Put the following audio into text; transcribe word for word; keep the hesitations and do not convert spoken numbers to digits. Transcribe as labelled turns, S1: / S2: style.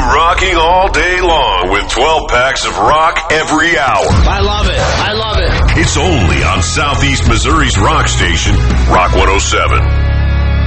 S1: rocking all day long with twelve packs of rock every hour.
S2: I love it. I love it.
S1: It's only on Southeast Missouri's rock station, Rock one oh seven.